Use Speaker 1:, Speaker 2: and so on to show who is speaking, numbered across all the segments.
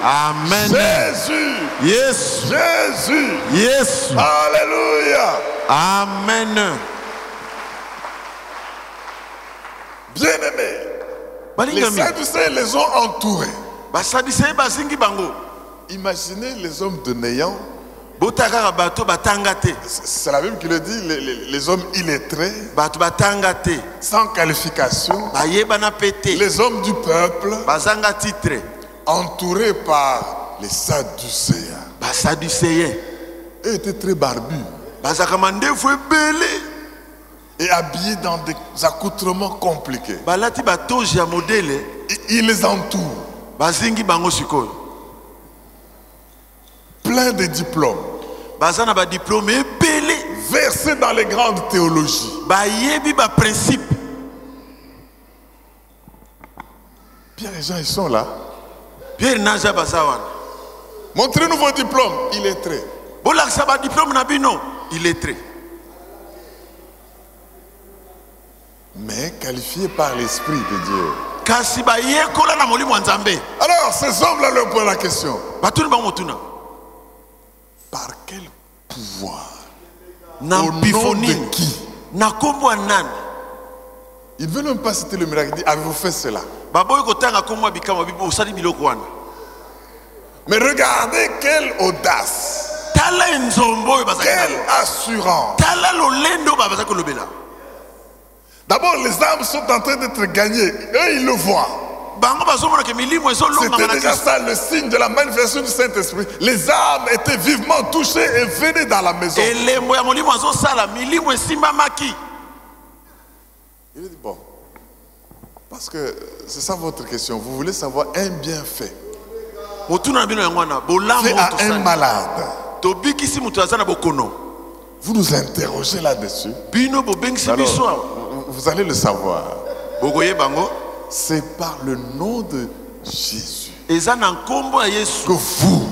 Speaker 1: Amen.
Speaker 2: Jésus.
Speaker 1: Yes.
Speaker 2: Jésus.
Speaker 1: Yes.
Speaker 2: Alléluia.
Speaker 1: Amen.
Speaker 2: Bien-aimés, les Sadducéens les ont entourés. Imaginez les hommes de néant. C'est la Bible qui le dit, les hommes illettrés, sans qualification, les hommes du peuple, entourés par les Sadducéens. Eux étaient très barbus et habillés dans des accoutrements compliqués. Ils les entourent, plein de diplômes, versés dans les grandes théologies. Pierre et Jean, ils sont là. Montrez-nous vos diplômes. Illettrés. Mais qualifiés par l'Esprit de Dieu. Alors, ces hommes-là leur posent la question. Par quel pouvoir? Au nom de qui? Il ne veut même pas citer le miracle. Il dit, avez-vous fait cela? Mais regardez quelle audace. Quelle assurance. D'abord, les âmes sont en train d'être gagnées. Eux, ils le voient. C'était déjà ça le signe de la manifestation du Saint-Esprit. Les âmes étaient vivement touchées et venaient dans la maison. Il dit, bon, parce que c'est ça votre question. Vous voulez savoir un bienfait fait à un malade. Vous nous interrogez là-dessus. Alors, vous allez le savoir. C'est par le nom de Jésus que vous,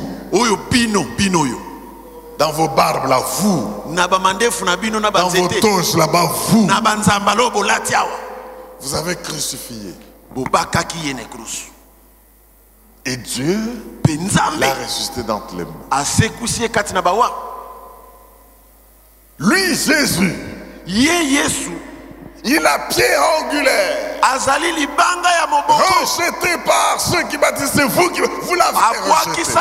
Speaker 2: dans vos barbes là, vous, dans vos toges là-bas, vous avez crucifié. Et Dieu l'a ressuscité d'entre les morts. Lui, Jésus, il a pierre angulaire. Rejeté par ceux qui bâtissent, c'est vous qui vous l'avez rejeté.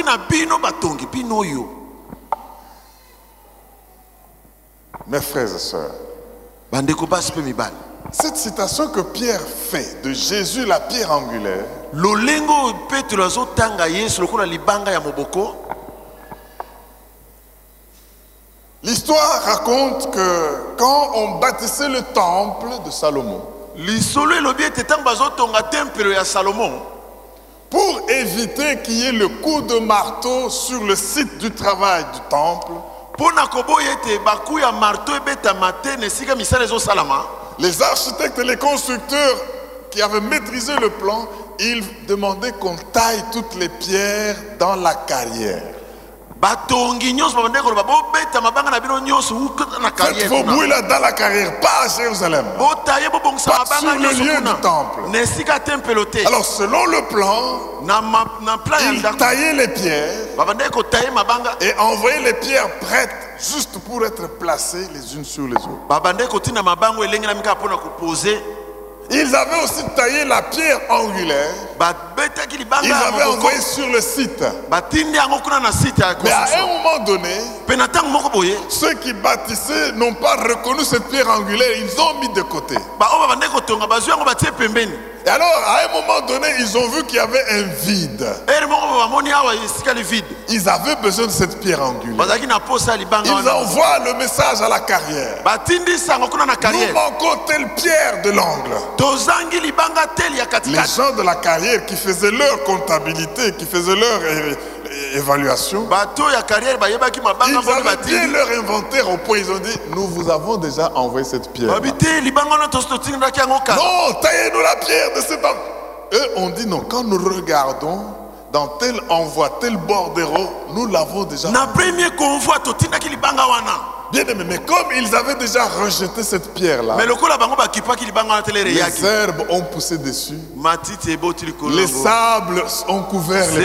Speaker 2: Mes frères et sœurs, cette citation que Pierre fait de Jésus, la pierre angulaire, l'histoire raconte que quand on bâtissait le temple de Salomon, pour éviter qu'il y ait le coup de marteau sur le site du travail du temple, les architectes et les constructeurs qui avaient maîtrisé le plan, ils demandaient qu'on taille toutes les pierres dans la carrière. Faites vos bruits là dans la carrière, pas à Jérusalem, pas sur le lieu du temple. Alors selon le plan, ils taillaient les pierres et envoyaient les pierres prêtes juste pour être placées les unes sur les autres. Ils avaient aussi taillé la pierre angulaire. Ils avaient envoyé sur le site. Mais à un moment donné, ceux qui bâtissaient n'ont pas reconnu cette pierre angulaire. Ils ont mis de côté. Et alors, à un moment donné, ils ont vu qu'il y avait un vide. Ils avaient besoin de cette pierre angulaire. Ils envoient le message à la carrière. Nous manquons telle pierre de l'angle. Les gens de la carrière qui faisaient leur comptabilité, qui faisaient leur évaluation, ils avaient bien leur inventaire au point, ils ont dit, nous vous avons déjà envoyé cette pierre. Non, taillez-nous la pierre de cet angle. Eux ont dit non, quand nous regardons dans tel envoi, tel bordereau, nous l'avons déjà envoyé. Bien aimé, mais comme ils avaient déjà rejeté cette pierre-là, les herbes ont poussé dessus, les sables ont couvert les